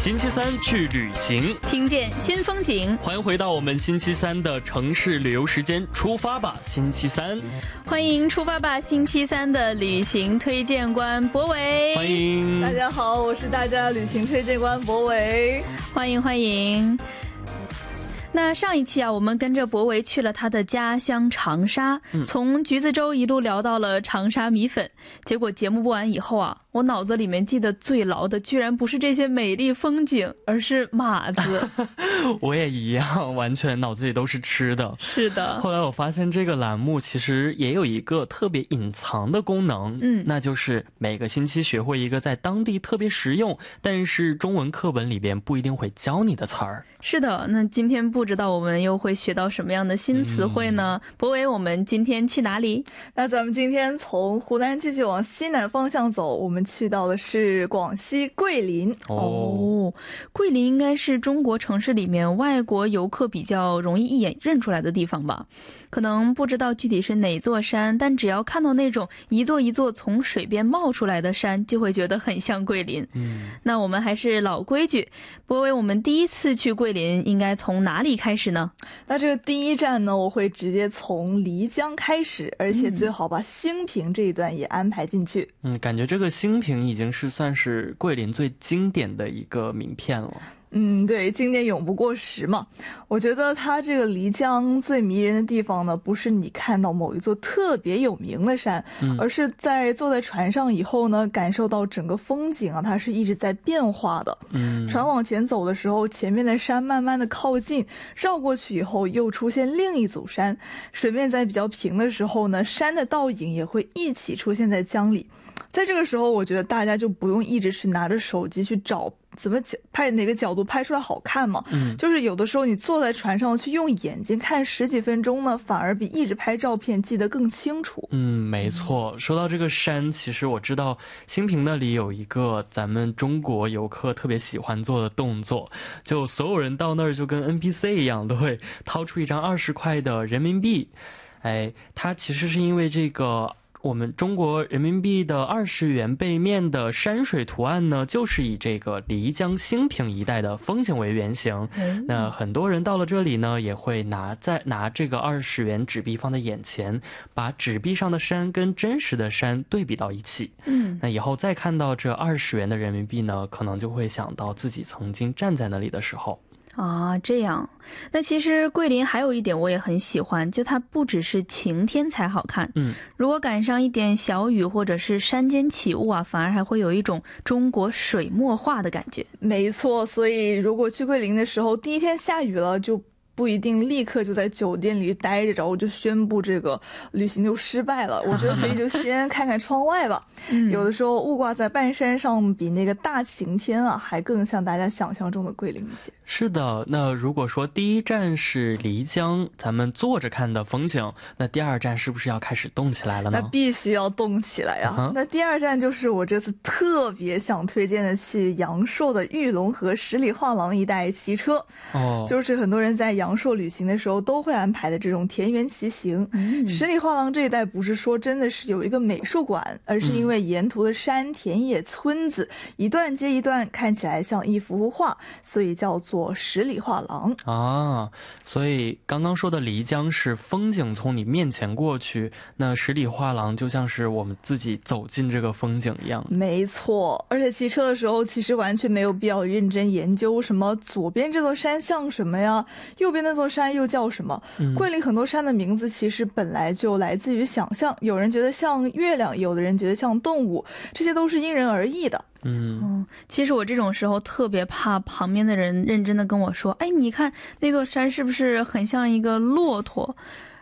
星期三去旅行， 听见新风景。 欢迎回到我们星期三的城市旅游时间，出发吧星期三。 欢迎出发吧星期三的旅行推荐官博伟。 欢迎大家好，我是大家旅行推荐官博伟。 欢迎欢迎。那上一期啊，我们跟着博维去了他的家乡长沙，从橘子洲一路聊到了长沙米粉。结果节目播完以后啊，我脑子里面记得最牢的居然不是这些美丽风景，而是码子。 我也一样，完全脑子里都是吃的。 是的。 后来我发现这个栏目其实也有一个特别隐藏的功能，那就是每个星期学会一个在当地特别实用，但是中文课本里边不一定会教你的词儿。 是的，那今天不知道我们又会学到什么样的新词汇呢？博伟，我们今天去哪里？ 那咱们今天从湖南继续往西南方向走，我们去到的是广西桂林。 桂林应该是中国城市里面外国游客比较容易一眼认出来的地方吧。可能不知道具体是哪座山，但只要看到那种一座一座从水边冒出来的山，就会觉得很像桂林。那我们还是老规矩，博伟，我们第一次去桂林应该从哪里开始呢？ 那这个第一站呢，我会直接从漓江开始，而且最好把兴平这一段也安排进去。 感觉这个兴平已经是算是桂林最经典的一个名片了。 对，经典永不过时嘛。我觉得它这个漓江最迷人的地方呢，不是你看到某一座特别有名的山，而是在坐在船上以后呢，感受到整个风景啊，它是一直在变化的。船往前走的时候，前面的山慢慢的靠近，绕过去以后又出现另一组山，水面在比较平的时候呢，山的倒影也会一起出现在江里。在这个时候，我觉得大家就不用一直去拿着手机去找怎么拍哪个角度拍出来好看嘛。就是有的时候你坐在船上去用眼睛看十几分钟呢，反而比一直拍照片记得更清楚。 没错。说到这个山，其实我知道兴平那里有一个咱们中国游客特别喜欢做的动作，就所有人到那儿就跟 NPC 一样，都会掏出一张20块的人民币。它其实是因为这个我们中国人民币的20元背面的山水图案呢，就是以这个漓江兴平一带的风景为原型。那很多人到了这里呢，也会拿这个20元纸币放在眼前，把纸币上的山跟真实的山对比到一起。那以后再看到这20元的人民币呢，可能就会想到自己曾经站在那里的时候。 这样。那其实桂林还有一点我也很喜欢，就它不只是晴天才好看，如果赶上一点小雨或者是山间起雾啊，反而还会有一种中国水墨画的感觉。 没错，所以如果去桂林的时候第一天下雨了，就不一定立刻就在酒店里待着，然后就宣布这个旅行就失败了。我觉得可以就先看看窗外吧。有的时候雾挂在半山上，比那个大晴天啊还更像大家想象中的桂林一些。 是的，那如果说第一站是漓江，咱们坐着看的风景，那第二站是不是要开始动起来了呢？ 那必须要动起来啊。那第二站就是我这次特别想推荐的，去阳朔的玉龙河十里画廊一带骑车。就是很多人在阳朔旅行的时候都会安排的这种田园骑行。十里画廊这一带不是说真的是有一个美术馆，而是因为沿途的山田野村子一段接一段，看起来像一幅幅画，所以叫做十里画廊所以刚刚说的漓江是风景从你面前过去，那十里画廊就像是我们自己走进这个风景一样。 没错，而且骑车的时候其实完全没有必要认真研究什么左边这座山像什么呀，右边那座山又叫什么。桂林很多山的名字其实本来就来自于想象，有人觉得像月亮，有的人觉得像动物，这些都是因人而异的。 其实我这种时候特别怕旁边的人认真的跟我说，你看那座山是不是很像一个骆驼？